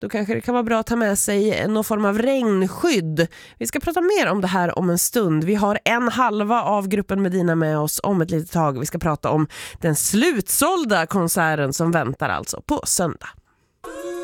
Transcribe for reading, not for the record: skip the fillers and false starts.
då kanske det kan vara bra att ta med sig någon form av regnskydd. Vi ska prata mer om det här om en stund. Vi har en halva av gruppen Medina med oss om ett litet tag. Vi ska prata om den slutsålda konserten som väntar alltså på söndag.